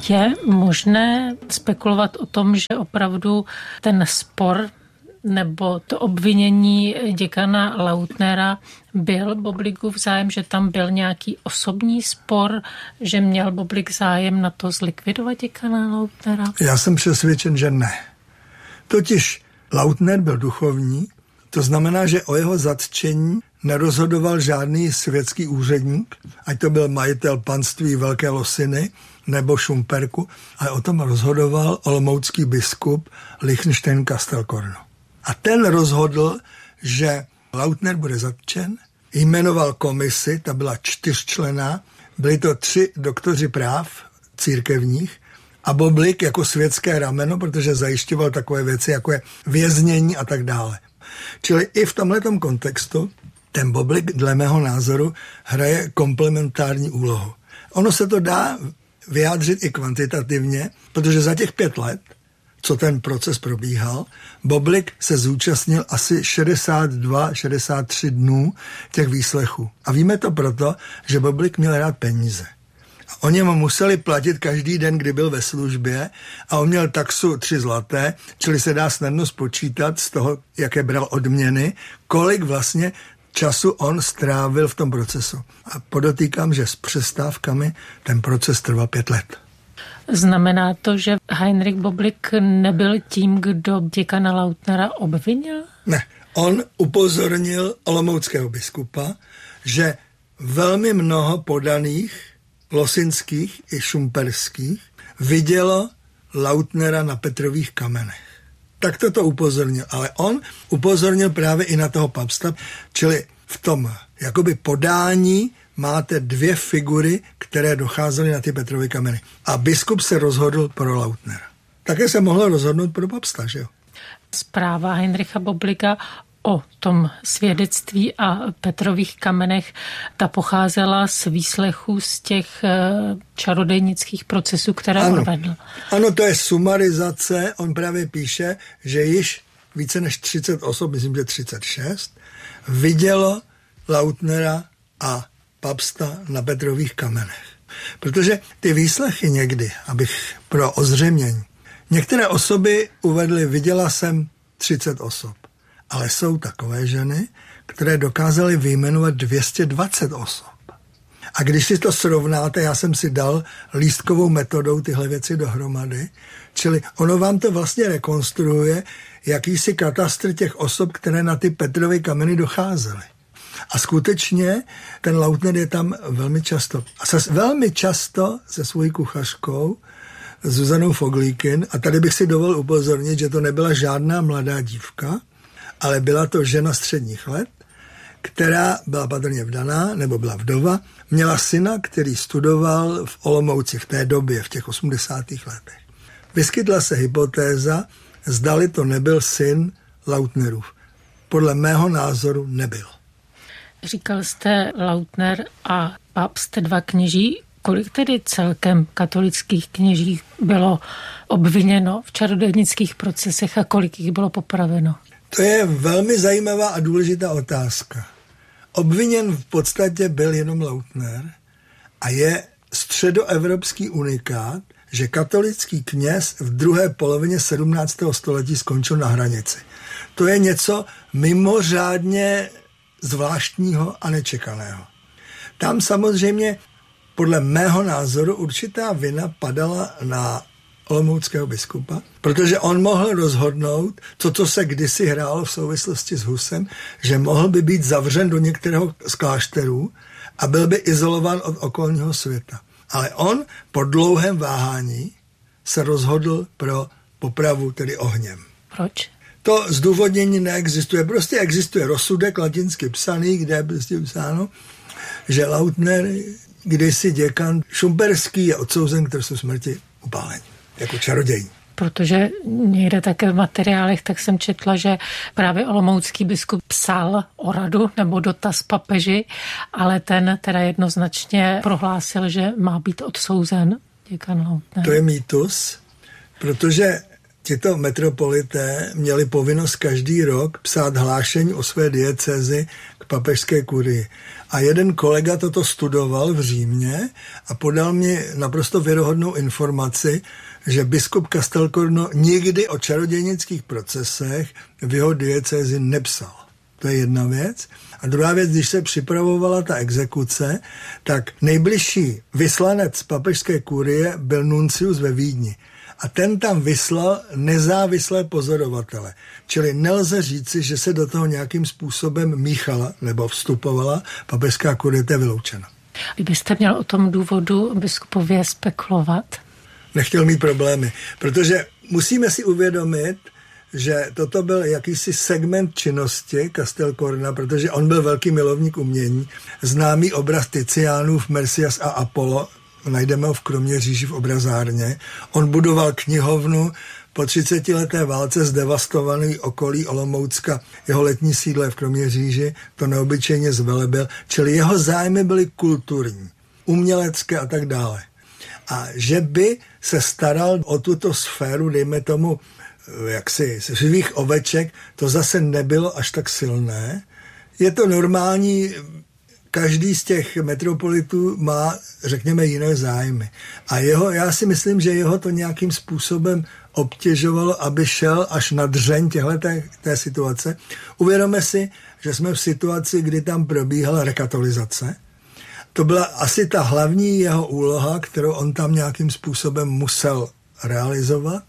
Je možné spekulovat o tom, že opravdu ten spor nebo to obvinění děkana Lautnera byl Bobligův zájem, že tam byl nějaký osobní spor, že měl Boblig zájem na to zlikvidovat děkana Lautnera? Já jsem přesvědčen, že ne. Totiž Lautner byl duchovní, to znamená, že o jeho zatčení nerozhodoval žádný světský úředník, ať to byl majitel panství Velké Losiny nebo Šumperku, ale o tom rozhodoval olomoucký biskup Lichtenstein-Kastelkorno. A ten rozhodl, že Lautner bude zatčen, jmenoval komisi, ta byla 4členná, byli to 3 doktoři práv církevních a Boblig jako světské rameno, protože zajišťoval takové věci, jako je věznění a tak dále. Čili i v tomhletom kontextu ten Boblig, dle mého názoru, hraje komplementární úlohu. Ono se to dá vyjádřit i kvantitativně, protože za těch 5 let, co ten proces probíhal, Boblig se zúčastnil asi 62-63 dnů těch výslechů. A víme to proto, že Boblig měl rád peníze. A oni mu museli platit každý den, kdy byl ve službě a on měl taxu 3 zlaté, čili se dá snadno spočítat z toho, jaké bral odměny, kolik vlastně času on strávil v tom procesu. A podotýkám, že s přestávkami ten proces trval 5 let. Znamená to, že Heinrich Boblig nebyl tím, kdo děkana Lautnera obvinil? Ne, on upozornil olomouckého biskupa, že velmi mnoho podaných losinských i šumperských vidělo Lautnera na Petrových kamenech. Tak to upozornil, ale on upozornil právě i na toho papsta, čili v tom jakoby podání máte 2 figury, které docházely na ty Petrovy kameny. A biskup se rozhodl pro Lautnera. Také se mohlo rozhodnout pro papsta, že jo? Zpráva Heinricha Bobliga o tom svědectví a Petrových kamenech, ta pocházela z výslechů z těch čarodejnických procesů, které on vedl. Ano, to je sumarizace. On právě píše, že již více než 30 osob, myslím, že 36, vidělo Lautnera a papsta na Petrových kamenech. Protože ty výslechy někdy, abych pro ozřejmění, některé osoby uvedly, viděla jsem 30 osob. Ale jsou takové ženy, které dokázaly vyjmenovat 220 osob. A když si to srovnáte, já jsem si dal lístkovou metodou tyhle věci dohromady, čili ono vám to vlastně rekonstruuje jakýsi katastr těch osob, které na ty Petrovy kameny docházely. A skutečně ten Lautner je tam velmi často. A velmi často se svojí kuchařkou Zuzanou Foglíkin, a tady bych si dovolil upozornit, že to nebyla žádná mladá dívka, ale byla to žena středních let, která byla patrně vdaná, nebo byla vdova, měla syna, který studoval v Olomouci v té době, v těch 80. letech. Vyskytla se hypotéza, zdali to nebyl syn Lautnerův. Podle mého názoru nebyl. Říkal jste Lautner a papst, 2 kněží. Kolik tedy celkem katolických kněží bylo obviněno v čarodejnických procesech a kolik jich bylo popraveno? To je velmi zajímavá a důležitá otázka. Obviněn v podstatě byl jenom Lautner a je středoevropský unikát, že katolický kněz v druhé polovině 17. století skončil na hranici. To je něco mimořádně zvláštního a nečekaného. Tam samozřejmě podle mého názoru určitá vina padala na olomouckého biskupa, protože on mohl rozhodnout to, co se kdysi hrálo v souvislosti s Husem, že mohl by být zavřen do některého z klášterů a byl by izolován od okolního světa. Ale on po dlouhém váhání se rozhodl pro popravu, tedy ohněm. Proč? To zdůvodnění neexistuje. Prostě existuje rozsudek latinsky psaný, kde je prostě psáno, že Lautner, kdysi děkan šumperský, je odsouzen k trestu smrti upálení. Jako čaroděj. Protože někde také v materiálech, tak jsem četla, že právě olomoucký biskup psal o radu nebo dotaz papeži, ale ten teda jednoznačně prohlásil, že má být odsouzen děkan Lautner. To je mýtus, protože tito metropolité měli povinnost každý rok psát hlášení o své diecézi k papežské kurii. A jeden kolega toto studoval v Římě a podal mi naprosto věrohodnou informaci, že biskup Castelcorno nikdy o čarodějnických procesech v jeho diecézi nepsal. To je jedna věc. A druhá věc, když se připravovala ta exekuce, tak nejbližší vyslanec papežské kurie byl nuncius ve Vídni. A ten tam vyslal nezávislé pozorovatele. Čili nelze říci, že se do toho nějakým způsobem míchala nebo vstupovala. Papežská kurie, to je vyloučena. Kdybyste měl o tom důvodu biskupově spekulovat? Nechtěl mít problémy, protože musíme si uvědomit, že toto byl jakýsi segment činnosti Castelcorna, protože on byl velký milovník umění. Známý obraz Ticiánův Mercias a Apollo, najdeme ho v Kroměříži v obrazárně. On budoval knihovnu po 30leté válce zdevastovaný okolí Olomoucka. Jeho letní sídlo je v Kroměříži, to neobyčejně zvelebil, čili jeho zájmy byly kulturní, umělecké a tak dále. A že by se staral o tuto sféru, dejme tomu, jaksi živých oveček, to zase nebylo až tak silné. Je to normální, každý z těch metropolitů má, řekněme, jiné zájmy. A já si myslím, že jeho to nějakým způsobem obtěžovalo, aby šel až na dřeň té situace. Uvědomme si, že jsme v situaci, kdy tam probíhala rekatolizace. To byla asi ta hlavní jeho úloha, kterou on tam nějakým způsobem musel realizovat.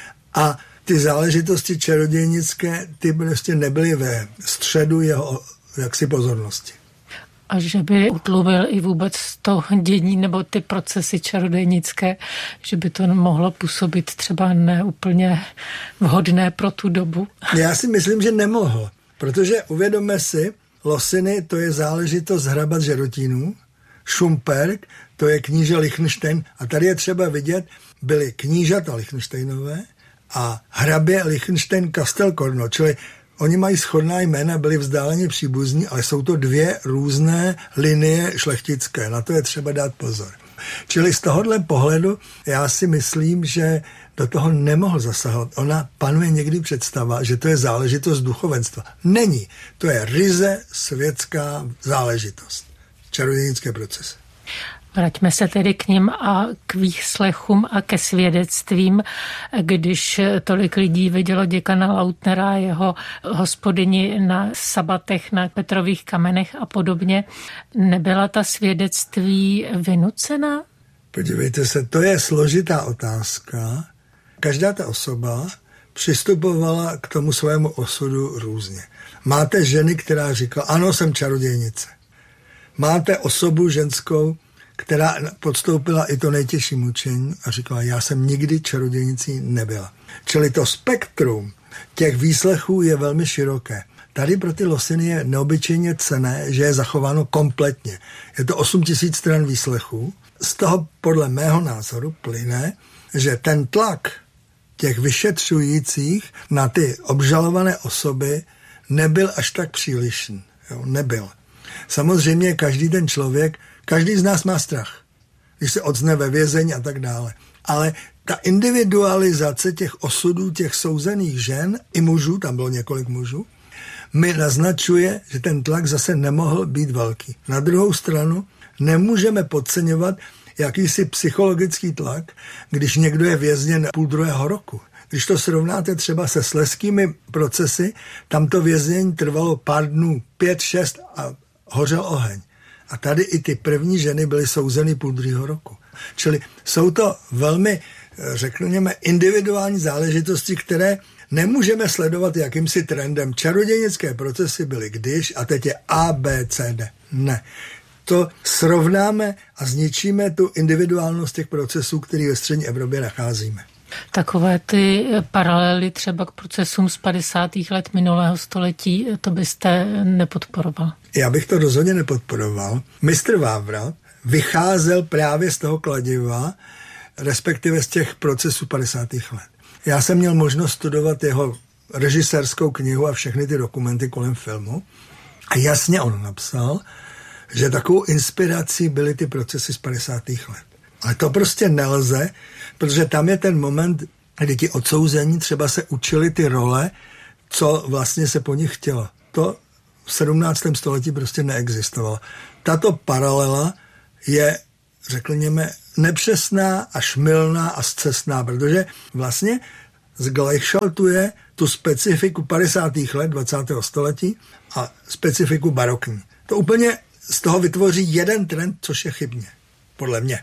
A ty záležitosti čarodějnické, ty prostě nebyly ve středu jeho jaksi pozornosti. A že by utlumil i vůbec to dění nebo ty procesy čarodějnické, že by to mohlo působit třeba neúplně vhodné pro tu dobu? Já si myslím, že nemohlo, protože uvědomme si, Losiny, to je záležitost hrabat Žerotínů, Šumperk, to je kníže Lichtenstein, a tady je třeba vidět, byly knížata Lichtensteinové a hrabě Lichtenstein Castelcorno, čili oni mají shodná jména, byli vzdáleni příbuzní, ale jsou to dvě různé linie šlechtické, na to je třeba dát pozor. Čili z tohohle pohledu já si myslím, že do toho nemohl zasahovat. Ona panuje někdy představa, že to je záležitost duchovenstva. Není. To je ryze světská záležitost. Čarodějnické procesy. Vraťme se tedy k nim a k výslechům a ke svědectvím, když tolik lidí vidělo děkana Lautnera a jeho hospodyni na sabatech, na Petrových kamenech a podobně. Nebyla ta svědectví vynucena? Podívejte se, to je složitá otázka. Každá ta osoba přistupovala k tomu svému osudu různě. Máte ženy, která říkala, ano, jsem čarodějnice. Máte osobu ženskou, která podstoupila i to nejtěžší mučení a říkala, já jsem nikdy čarodějnicí nebyla. Čili to spektrum těch výslechů je velmi široké. Tady pro ty Losiny je neobyčejně cenné, že je zachováno kompletně. Je to 8000 stran výslechů. Z toho podle mého názoru plyne, že ten tlak těch vyšetřujících na ty obžalované osoby nebyl až tak přílišný. Jo, nebyl. Samozřejmě každý ten člověk, každý z nás má strach, když se ocne ve vězení a tak dále. Ale ta individualizace těch osudů, těch souzených žen i mužů, tam bylo několik mužů, mi naznačuje, že ten tlak zase nemohl být velký. Na druhou stranu nemůžeme podceňovat jakýsi psychologický tlak, když někdo je vězněn 1,5 roku. Když to srovnáte třeba se slezskými procesy, tam to věznění trvalo pár dnů, 5-6 a hořel oheň. A tady i ty první ženy byly souzeny 1,5 roku. Čili jsou to velmi, řekněme, individuální záležitosti, které nemůžeme sledovat jakýmsi trendem. Čarodějnické procesy byly když a teď je A, B, C, D. Ne. To srovnáme a zničíme tu individuálnost těch procesů, které ve střední Evropě nacházíme. Takové ty paralely třeba k procesům z 50. let minulého století, to byste nepodporoval? Já bych to rozhodně nepodporoval. Mistr Vávra vycházel právě z toho kladiva, respektive z těch procesů 50. let. Já jsem měl možnost studovat jeho režisérskou knihu a všechny ty dokumenty kolem filmu a jasně on napsal, že takovou inspirací byly ty procesy z 50. let. Ale to prostě nelze, protože tam je ten moment, kdy ti odsouzení třeba se učili ty role, co vlastně se po nich chtělo. To v 17. století prostě neexistovala. Tato paralela je, řekněme, nepřesná až mylná a scestná, protože vlastně zglajšaltuje tu specifiku 50. let 20. století a specifiku barokní. To úplně z toho vytvoří jeden trend, což je chybně, podle mě.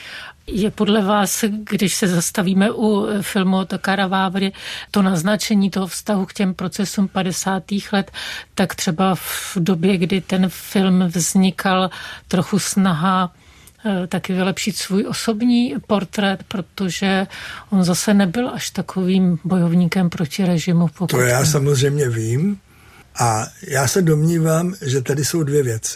Je podle vás, když se zastavíme u filmu Otakara Vávry, to naznačení toho vztahu k těm procesům 50. let, tak třeba v době, kdy ten film vznikal, trochu snaha taky vylepšit svůj osobní portrét, protože on zase nebyl až takovým bojovníkem proti režimu. To já samozřejmě vím a já se domnívám, že tady jsou dvě věci.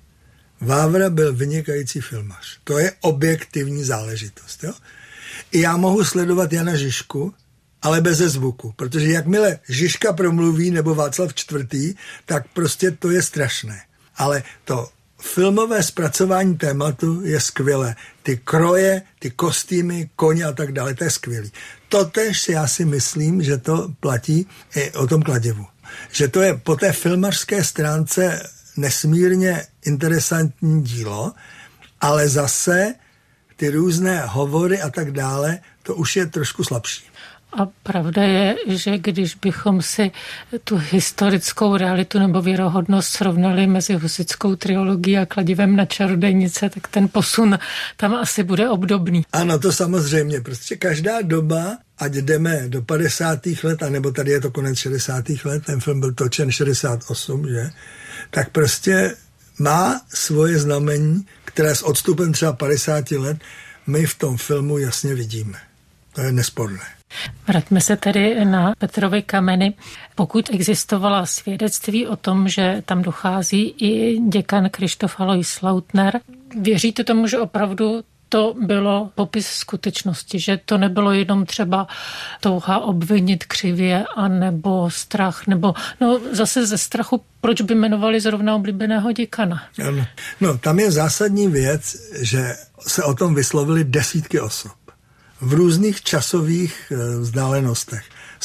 Vávra byl vynikající filmař. To je objektivní záležitost. Jo? I já mohu sledovat Jana Žižku, ale beze zvuku, protože jakmile Žižka promluví nebo Václav IV., tak prostě to je strašné. Ale to filmové zpracování tématu je skvělé. Ty kroje, ty kostýmy, koně a tak dále, to je skvělý. Totéž já si myslím, že to platí i o tom kladivu. Že to je po té filmařské stránce nesmírně interesantní dílo, ale zase ty různé hovory a tak dále, to už je trošku slabší. A pravda je, že když bychom si tu historickou realitu nebo věrohodnost srovnali mezi husitskou trilogií a Kladivem na čarodějnice, tak ten posun tam asi bude obdobný. Ano, to samozřejmě. Prostě každá doba, ať jdeme do 50. let, anebo tady je to konec 60. let, ten film byl točen 68, že? Tak prostě má svoje znamení, které s odstupem třeba 50 let my v tom filmu jasně vidíme. To je nesporné. Vraťme se tedy na Petrovy kameny. Pokud existovala svědectví o tom, že tam dochází i děkan Kryštof Alois Lautner, věříte tomu, že opravdu to bylo popis skutečnosti, že to nebylo jenom třeba touha obvinit křivě anebo strach, nebo zase ze strachu, proč by jmenovali zrovna oblíbeného děkana? Ano. No, tam je zásadní věc, že se o tom vyslovili desítky osob v různých časových vzdálenostech.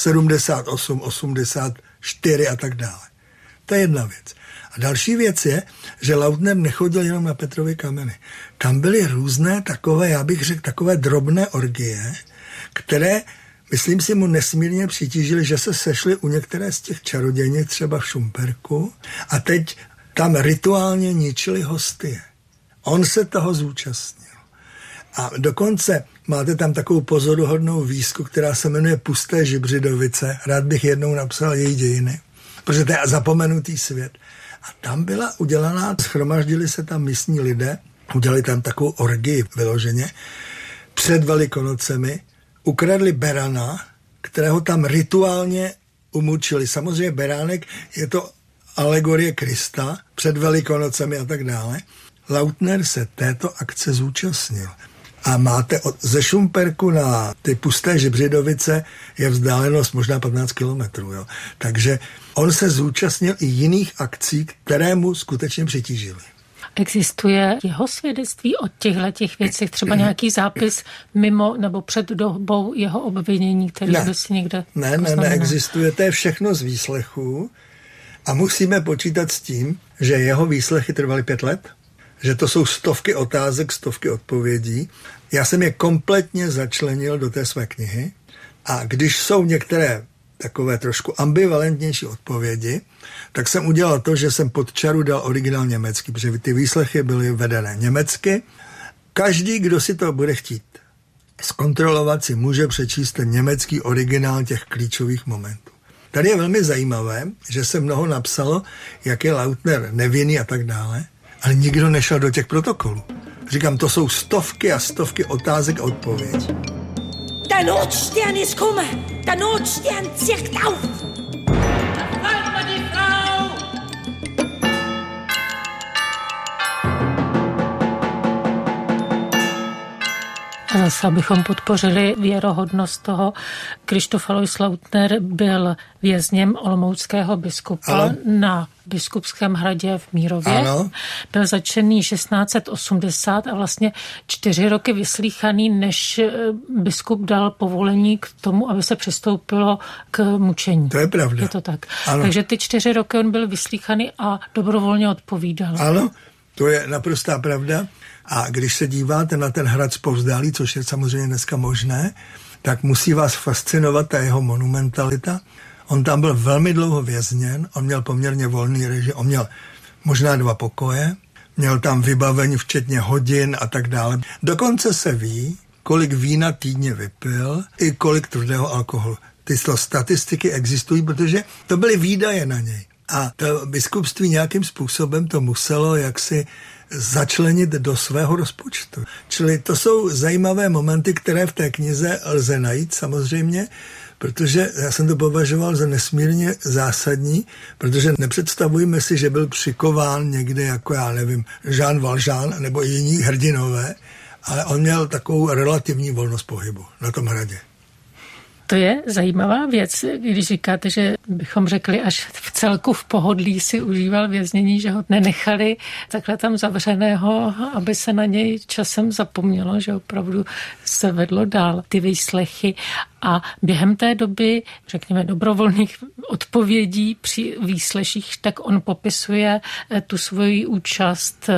78, 84 a tak dále. To je jedna věc. A další věc je, že Lautner nechodil jenom na Petrovy kameny. Tam byly různé takové, já bych řekl, takové drobné orgie, které, myslím si, mu nesmírně přitížily, že se sešly u některé z těch čarodějnic, třeba v Šumperku, a teď tam rituálně ničili hostie. On se toho zúčastnil. A dokonce máte tam takovou pozoruhodnou výzku, která se jmenuje Pusté Žibřidovice. Rád bych jednou napsal její dějiny, protože to je zapomenutý svět. A tam byla udělaná, shromaždili se tam místní lidé, udělali tam takovou orgii vyloženě, před Velikonocemi, ukradli berana, kterého tam rituálně umučili. Samozřejmě beránek je to alegorie Krista před Velikonocemi a tak dále. Lautner se této akce zúčastnil. A máte ze Šumperku na ty Pusté Žibřidovice je vzdálenost možná 15 kilometrů. Jo. Takže on se zúčastnil i jiných akcí, které mu skutečně přitížily. Existuje jeho svědectví o těch věcech, třeba nějaký zápis mimo nebo před dobou jeho obvinění, který by si někde neexistuje. To je všechno z výslechů a musíme počítat s tím, že jeho výslechy trvaly 5 let, že to jsou stovky otázek, stovky odpovědí. Já jsem je kompletně začlenil do té své knihy a když jsou některé takové trošku ambivalentnější odpovědi, tak jsem udělal to, že jsem pod čaru dal originál německý, protože ty výslechy byly vedené německy. Každý, kdo si to bude chtít zkontrolovat, si může přečíst ten německý originál těch klíčových momentů. Tady je velmi zajímavé, že se mnoho napsalo, jak je Lautner nevinný a tak dále, ale nikdo nešel do těch protokolů. Říkám, to jsou stovky a stovky otázek a odpovědí. Der Notstern ist komme! Der Notstern zirkt auf! Erfolgt mal die Frau! A zase, abychom podpořili věrohodnost toho, Krištof Alois Lautner byl vězněm olomouckého biskupa na Biskupském hradě v Mírově. Ano. Byl zatčený 1680 a vlastně 4 roky vyslýchaný, než biskup dal povolení k tomu, aby se přistoupilo k mučení. To je pravda. Je to tak. Ano. Takže ty 4 roky on byl vyslýchaný a dobrovolně odpovídal. Ano, to je naprostá pravda. A když se díváte na ten hrad zpovzdálí, což je samozřejmě dneska možné, tak musí vás fascinovat ta jeho monumentalita. On tam byl velmi dlouho vězněn, on měl poměrně volný režim, on měl možná 2 pokoje, měl tam vybavení včetně hodin a tak dále. Dokonce se ví, kolik vína týdně vypil i kolik tvrdého alkoholu. Tyto statistiky existují, protože to byly výdaje na něj. A to biskupství nějakým způsobem to muselo jaksi začlenit do svého rozpočtu. Čili to jsou zajímavé momenty, které v té knize lze najít samozřejmě, protože já jsem to považoval za nesmírně zásadní, protože nepředstavujeme si, že byl přikován někde jako, já nevím, Jean Valjean nebo jiní hrdinové, ale on měl takovou relativní volnost pohybu na tom hradě. To je zajímavá věc, když říkáte, že bychom řekli, až v celku v pohodlí si užíval věznění, že ho nenechali takhle tam zavřeného, aby se na něj časem zapomnělo, že opravdu se vedlo dál ty výslechy. A během té doby, řekněme, dobrovolných odpovědí při výsleších, tak on popisuje tu svoji účast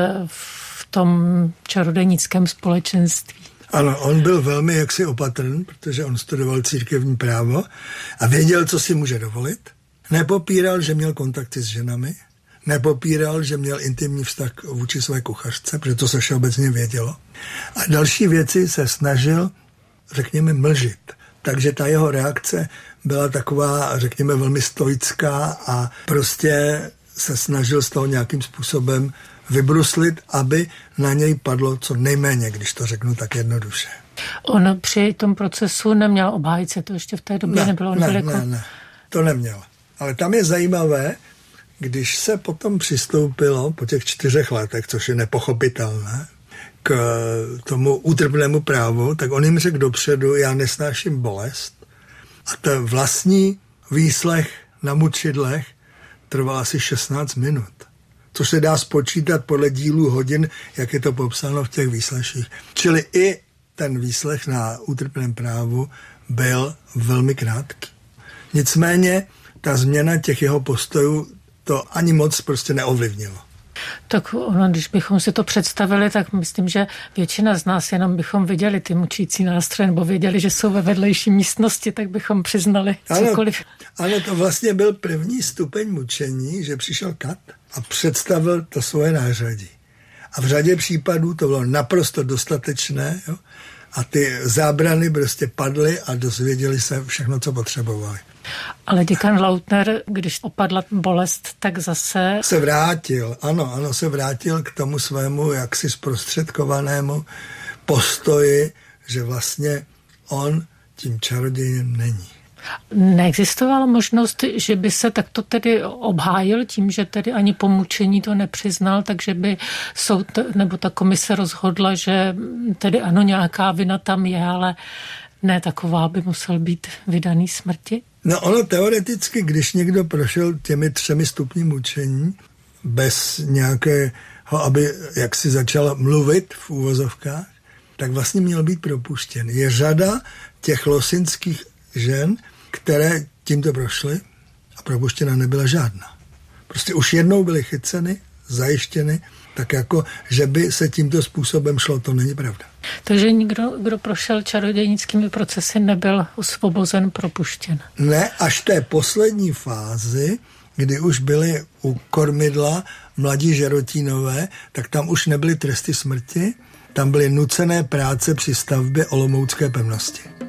v tom čarodějnickém společenství. Ano, on byl velmi jaksi opatrný, protože on studoval církevní právo a věděl, co si může dovolit. Nepopíral, že měl kontakty s ženami, nepopíral, že měl intimní vztah vůči své kuchařce, protože to se všeobecně vědělo. A další věci se snažil, řekněme, mlžit. Takže ta jeho reakce byla taková, řekněme, velmi stoická a prostě se snažil z toho nějakým způsobem vybruslit, aby na něj padlo co nejméně, když to řeknu tak jednoduše. On při tom procesu neměl obhájce, to ještě v té době nebylo. Ne, to neměl. Ale tam je zajímavé, když se potom přistoupilo po těch 4 letech, což je nepochopitelné, k tomu útrpnému právu, tak on jim řekl dopředu, já nesnáším bolest. A ten vlastní výslech na mučidlech trval asi 16 minut. Což se dá spočítat podle dílů hodin, jak je to popsáno v těch výsleších. Čili i ten výslech na útrpném právu byl velmi krátký. Nicméně ta změna těch jeho postojů to ani moc prostě neovlivnilo. Tak ono, když bychom si to představili, tak myslím, že většina z nás jenom bychom viděli ty mučící nástroje, nebo věděli, že jsou ve vedlejší místnosti, tak bychom přiznali cokoliv. Ano, to vlastně byl první stupeň mučení, že přišel kat a představil to svoje nářadí. A v řadě případů to bylo naprosto dostatečné, jo? A ty zábrany prostě padly a dozvěděli se všechno, co potřebovali. Ale děkan Lautner, když opadla bolest, tak zase se vrátil, ano, se vrátil k tomu svému jaksi zprostředkovanému postoji, že vlastně on tím čarodějem není. Neexistovala možnost, že by se takto tedy obhájil tím, že tedy ani po mučení to nepřiznal, takže by soud nebo ta komise rozhodla, že tedy ano, nějaká vina tam je, ale ne taková, by musel být vydaný smrti? No ono teoreticky, když někdo prošel těmi 3 stupni mučení bez nějakého, aby jaksi začal mluvit v úvozovkách, tak vlastně měl být propuštěn. Je řada těch losinských žen, které tímto prošly a propuštěna nebyla žádná. Prostě už jednou byly chyceny, zajištěny, tak jako, že by se tímto způsobem šlo, to není pravda. Takže nikdo, kdo prošel čarodějnickými procesy, nebyl osvobozen, propuštěn? Ne, až té poslední fázi, kdy už byli u kormidla mladí žerotínové, tak tam už nebyly tresty smrti, tam byly nucené práce při stavbě olomoucké pevnosti.